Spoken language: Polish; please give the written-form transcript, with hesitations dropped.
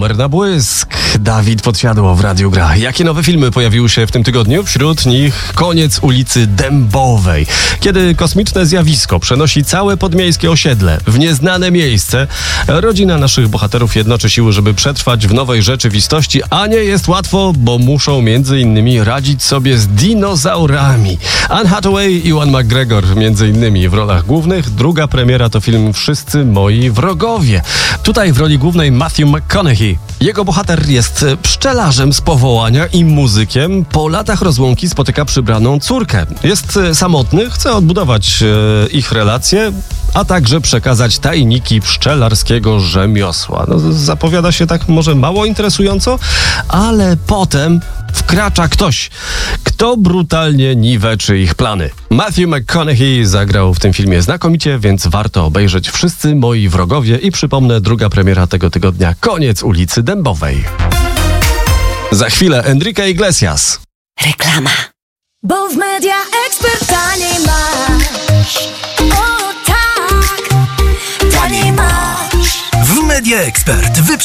numer na błysk. Dawid Podsiadło w Radiu Gra. Jakie nowe filmy pojawiły się w tym tygodniu? Wśród nich Koniec ulicy Dębowej. Kiedy kosmiczne zjawisko przenosi całe podmiejskie osiedle w nieznane miejsce, rodzina naszych bohaterów jednoczy siły, żeby przetrwać w nowej rzeczywistości, a nie jest łatwo, bo muszą między innymi radzić sobie z dinozaurami. Anne Hathaway i Ewan McGregor między innymi w rolach głównych. Druga premiera to film Wszyscy moi wrogowie. Tutaj w roli głównej Matthew McConaughey. Jego bohater jest pszczelarzem z powołania i muzykiem. Po latach rozłąki spotyka przybraną córkę. Jest samotny, chce odbudować ich relacje, a także przekazać tajniki pszczelarskiego rzemiosła. Zapowiada się tak może mało interesująco, ale potem wkracza ktoś, kto brutalnie niweczy ich plany. Matthew McConaughey zagrał w tym filmie znakomicie, więc warto obejrzeć Wszyscy moi wrogowie i przypomnę, druga premiera tego tygodnia Koniec ulicy Dębowej. Za chwilę Enrique Iglesias. Reklama. Bo w Media Expert taniej masz. O tak, taniej masz. W Media Expert